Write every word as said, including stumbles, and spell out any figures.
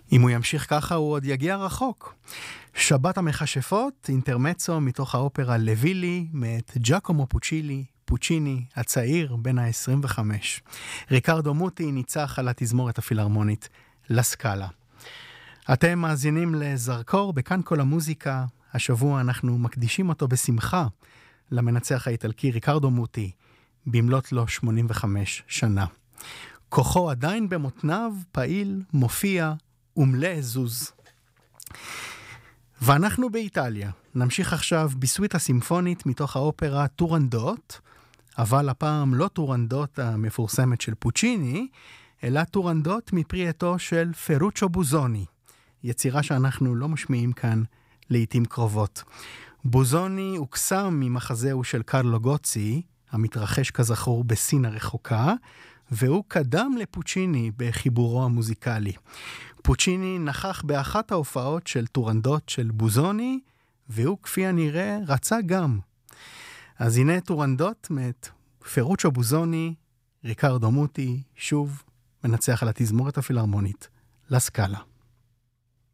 אם הוא ימשיך ככה הוא עוד יגיע רחוק. שבת המכשפות, אינטרמצו מתוך האופרה לוילי, מאת ג'קומו פוצ'ילי, פוצ'יני, הצעיר בן ה-עשרים וחמש. ריקרדו מוטי ניצח על התזמורת הפילהרמונית לסקאלה. אתם מאזינים לזרקור בכאן כל המוזיקה. השבוע אנחנו מקדישים אותו בשמחה למנצח האיטלקי ריקרדו מוטי, במלאת לו שמונים וחמש שנה. כוחו עדיין במותניו, פעיל, מופיע ומלא זוז. ואנחנו באיטליה. נמשיך עכשיו בסוויטה סימפונית מתוך האופרה טורנדוט, אבל הפעם לא טורנדוט המפורסמת של פוצ'יני, אלא טורנדוט מפרי עטו של פרוצ'ו בוזוני, יצירה שאנחנו לא משמיעים כאן לעתים קרובות. בוזוני הוקסם ממחזהו של קרלו גוצי, המתרחש כזכור בסין הרחוקה, והוא קדם לפוצ'יני בחיבורו המוזיקלי. פוצ'יני נכח באחת ההופעות של טורנדוט של בוזוני, והוא כפי הנראה רצה גם. אז הנה טורנדוט מאת פרוצ'ו בוזוני, ריקרדו מוטי, שוב מנצח על התזמורת הפילהרמונית לסקאלה.